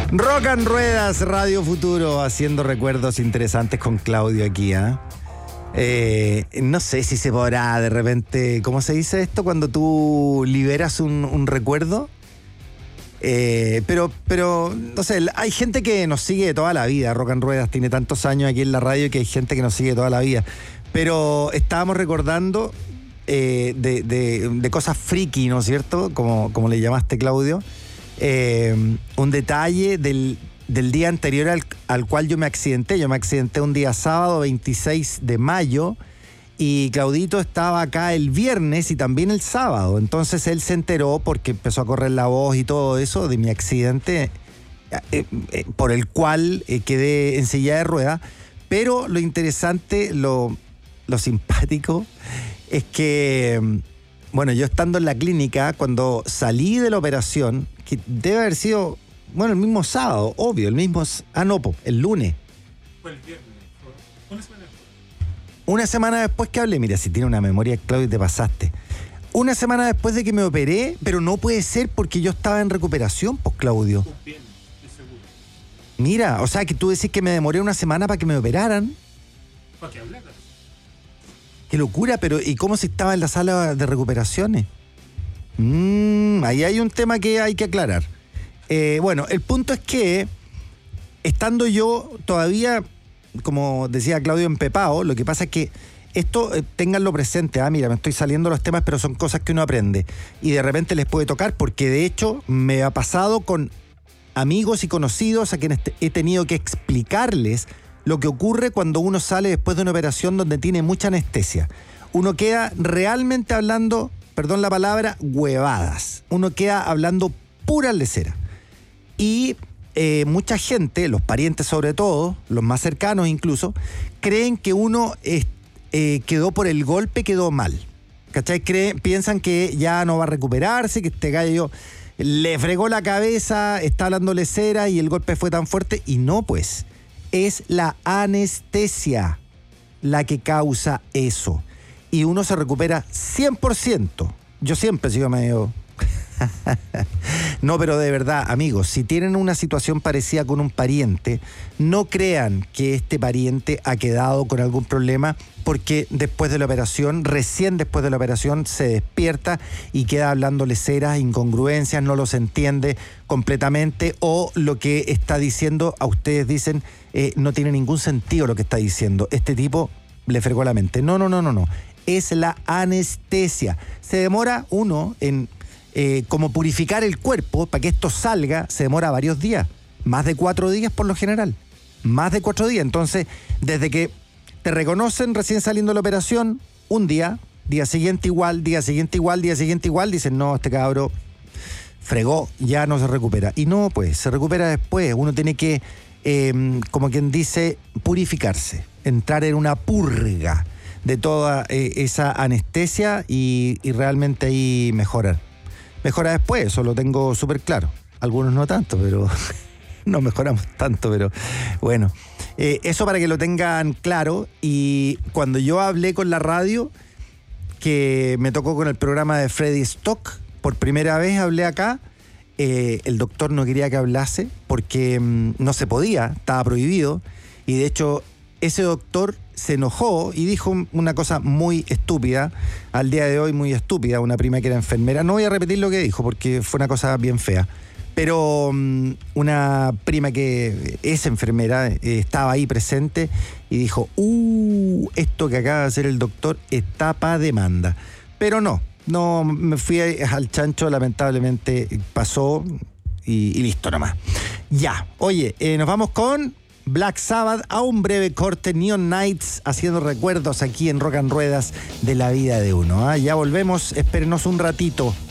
Rock and Ruedas, Radio Futuro, haciendo recuerdos interesantes con Claudio aquí, no sé si se podrá de repente, ¿cómo se dice esto? Cuando tú liberas un recuerdo. Pero no sé, hay gente que nos sigue de toda la vida. Rock and Ruedas tiene tantos años aquí en la radio que hay gente que nos sigue de toda la vida. Pero estábamos recordando de cosas friki, ¿no es cierto? Como le llamaste, Claudio. Un detalle del día anterior al cual yo me accidenté. Yo me accidenté un día sábado 26 de mayo y Claudito estaba acá el viernes y también el sábado. Entonces él se enteró porque empezó a correr la voz y todo eso de mi accidente por el cual quedé en silla de ruedas. Pero lo interesante, lo simpático es que, bueno, yo estando en la clínica, cuando salí de la operación, que debe haber sido, bueno, el mismo sábado, obvio, el lunes. Fue el viernes, fue una semana después. Una semana después que hablé, mira, si tiene una memoria, Claudio, te pasaste. Una semana después de que me operé, pero no puede ser porque yo estaba en recuperación, pues, Claudio. Bien, de seguro. Mira, o sea, que tú decís que me demoré una semana para que me operaran. ¿Para qué hablar? Qué locura, pero ¿y cómo se estaba en la sala de recuperaciones? Ahí hay un tema que hay que aclarar. Bueno, el punto es que, estando yo todavía, como decía Claudio, empepado, lo que pasa es que esto, ténganlo presente, mira, me estoy saliendo los temas, pero son cosas que uno aprende. Y de repente les puede tocar, porque de hecho me ha pasado con amigos y conocidos a quienes he tenido que explicarles lo que ocurre cuando uno sale después de una operación donde tiene mucha anestesia. Uno queda realmente hablando, perdón la palabra, huevadas. Uno queda hablando pura lecera. Y mucha gente, los parientes sobre todo, los más cercanos incluso, creen que uno quedó por el golpe, quedó mal. ¿Cachai? Piensan que ya no va a recuperarse, que este gallo le fregó la cabeza, está hablando lecera y el golpe fue tan fuerte. Y no, pues. Es la anestesia la que causa eso. Y uno se recupera 100%. Yo siempre he sido medio... No, pero de verdad, amigos, si tienen una situación parecida con un pariente, no crean que este pariente ha quedado con algún problema, porque después de la operación, recién después de la operación, se despierta y queda hablando leceras, incongruencias, no los entiende completamente, o lo que está diciendo, a ustedes dicen, no tiene ningún sentido lo que está diciendo. Este tipo le fregó la mente. No. Es la anestesia. Se demora uno en... como purificar el cuerpo para que esto salga, se demora varios días, más de 4 días por lo general, más de 4 días. Entonces, desde que te reconocen recién saliendo de la operación, un día siguiente igual, día siguiente igual, dicen, no, este cabro fregó, ya no se recupera. Y no, pues, se recupera después. Uno tiene que, como quien dice, purificarse, entrar en una purga de toda esa anestesia y realmente ahí mejorar. Mejora después, eso lo tengo súper claro. Algunos no tanto, pero no mejoramos tanto, pero bueno. Eso para que lo tengan claro. Y cuando yo hablé con la radio, que me tocó con el programa de Freddy Stock, por primera vez hablé acá, el doctor no quería que hablase porque no se podía, estaba prohibido. Y de hecho, ese doctor se enojó y dijo una cosa muy estúpida, al día de hoy muy estúpida, una prima que era enfermera. No voy a repetir lo que dijo porque fue una cosa bien fea, pero una prima que es enfermera estaba ahí presente y dijo, esto que acaba de hacer el doctor está pa' demanda. Pero no me fui al chancho, lamentablemente pasó y listo nomás. Ya, oye, nos vamos con Black Sabbath a un breve corte. Neon Nights haciendo recuerdos aquí en Rock and Ruedas de la vida de uno. Ya volvemos, espérenos un ratito.